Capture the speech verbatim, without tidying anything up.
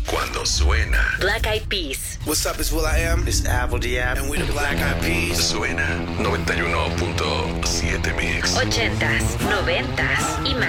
Cuando suena. Black Eyed Peas. What's up, it's will.i.am. It's Apple Diab. And we the Black Eyed Peas. Suena noventa y uno punto siete Mix. Ochentas, noventas y más.